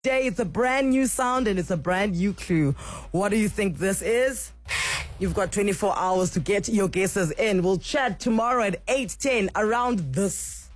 Day, it's a brand new sound and it's a brand new clue. What do you think this is? You've got 24 hours to get your guesses in. We'll chat tomorrow at 8:10 around this.